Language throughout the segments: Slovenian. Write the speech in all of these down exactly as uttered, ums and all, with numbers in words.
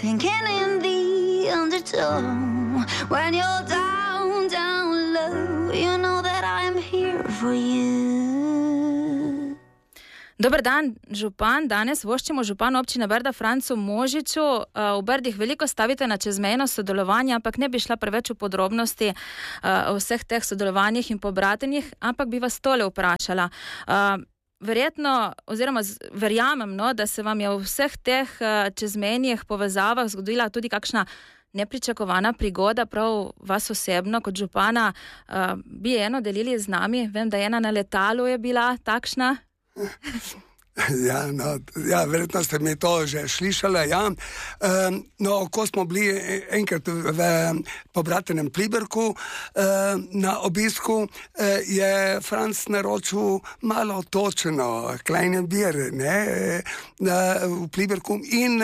sinking in the undertow. When you're down, down low, you know that I'm here for you. Dober dan, župan. Danes voščimo županu občine Brda Francu Možiču. V Brdih veliko stavite na čezmejno sodelovanje, ampak ne bi šla preveč v podrobnosti o vseh teh sodelovanjih in pobratenjih, ampak bi vas tole vprašala. Verjetno, oziroma verjamem, no, da se vam je v vseh teh čezmejnih povezavah zgodila tudi kakšna nepričakovana prigoda, prav vas osebno kot župana. Bi eno delili z nami? Vem, da ena na letalu je bila takšna. Ja, no, ja, verjetno ste mi to že slišali, ja. Um, no, ko smo bili enkrat v pobratenem Pliberku um, na obisku, um, je Franc naročil malo točno, kleine bier, ne, na, v Pliberku in,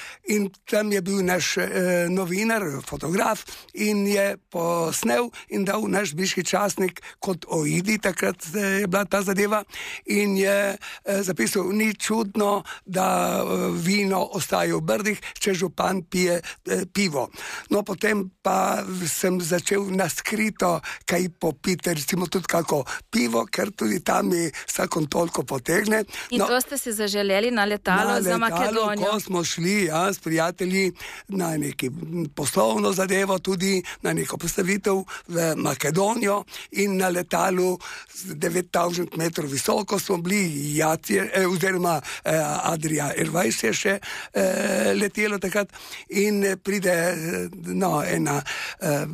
in tam je bil naš uh, novinar, fotograf in je posnel in dal naš bivši časnik kot oidi, takrat je bila ta zadeva in je uh, zapisal, ni čudno, da vino ostaje v Brdih, če župan pije eh, pivo. No, potem pa sem začel naskrito kaj popiti, recimo tudi kako pivo, ker tudi tam mi vsakom toliko potegne. In no, to ste si zaželeli na letalo na za letalu, Makedonijo? Ko smo šli ja, s prijatelji na neki poslovno zadevo, tudi na neko postavitev v Makedonijo in na letalu devet tisoč metrov visoko smo bili, jacije, eh, oziroma eh, Adria Airways je še eh, letelo takrat in pride no, ena eh,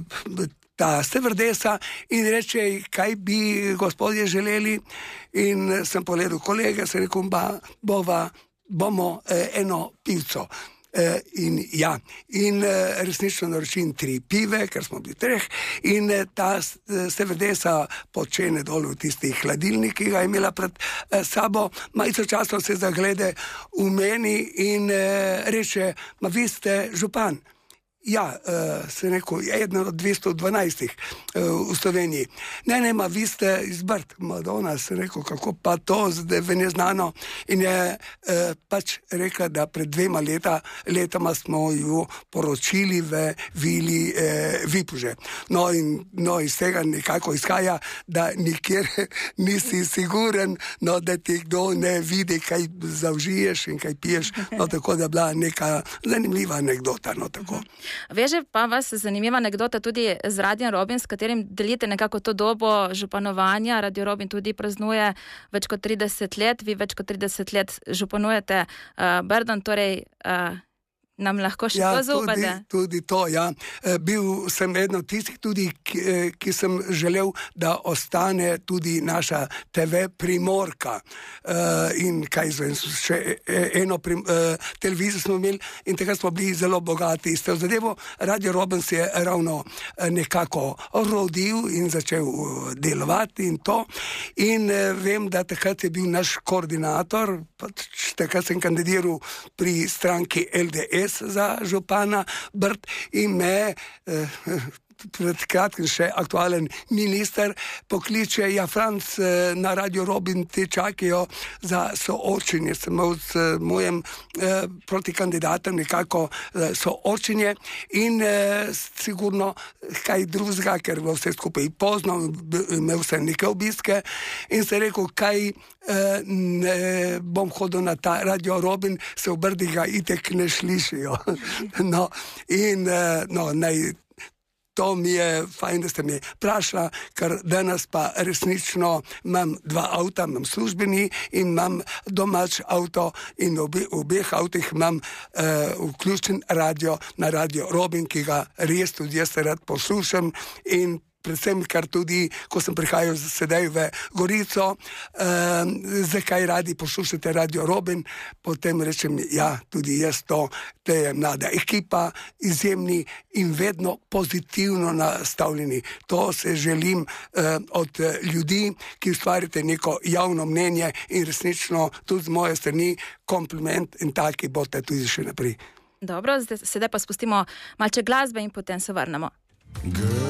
ta stevardesa in reče, kaj bi gospodje želeli in sem pogledal kolege, sem rekel, ba, bova, bomo eh, eno pivco. Uh, in ja, in uh, resnično naročim tri pive, ker smo bili treh, in uh, ta stevardesa počene dol v tisti hladilnik, ki ga je imela pred uh, sabo, majco časno se zaglede v meni in uh, reče, ma vi ste župan. Ja, uh, se rekel, je eden od dvesto dvanajstih uh, v Sloveniji. Ne, ne, ma vi ste iz Brd. Madonna, se rekel, kako pa to, zdaj ve neznano. In je uh, pač rekla, da pred dvema leta, letama smo ju poročili v vili uh, Vipuže. No in no, iz tega nekako izhaja, da nikjer nisi siguren, no, da ti kdo ne vidi, kaj zaužiješ in kaj piješ. No, tako da bila neka zanimiva anekdota, no, tako. Veže pa vas zanimiva anekdota tudi z Radijem Robin, s katerim delite nekako to dobo županovanja. Radio Robin tudi praznuje več kot trideset let, vi več kot trideset let županujete uh, Brdom, torej uh, nam lahko še ja, to zaupate? Tudi, tudi to, ja. Bil sem eden od tistih tudi, ki, ki sem želel, da ostane tudi naša te ve Primorka. Uh, in kaj zvem, še eno prim, uh, televizijo smo imeli in takrat smo bili zelo bogati. S to zadevo Radio Robin se je ravno nekako rodil in začel delovati in to. In uh, vem, da takrat je bil naš koordinator, pač takrat sem kandidiral pri stranki L D S za župana Brd in me eh, pred kratkim še aktualen minister pokliče, ja, Franc, na Radio Robin te čakajo za soočenje. Sem imel s mojem eh, protikandidatom nekako eh, soočenje in eh, sigurno kaj drugega, ker bo vse skupaj pozno, imel sem neke obiske in se rekel, kaj eh, ne bom hodil na ta Radio Robin, se v Brdih ga itek ne slišijo. No, in eh, no, naj to mi je fajn, da ste mi vprašala, ker danes pa resnično imam dva avta, imam službeni in imam domač avto in v obe, obeh avtih imam uh, vključen radio na Radio Robin, ki ga res tudi jaz rad poslušam in predvsem, ker tudi, ko sem prihajal sedaj v Gorico, um, zakaj radi poslušate Radio Robin, potem rečem, ja, tudi jaz to, to je mlada ekipa, izjemni in vedno pozitivno nastavljeni. To se želim uh, od ljudi, ki ustvarite neko javno mnenje in resnično tudi z moje strani kompliment in taki boste tudi še naprej. Dobro, zdaj, sedaj pa spustimo malce glasbe in potem se vrnemo.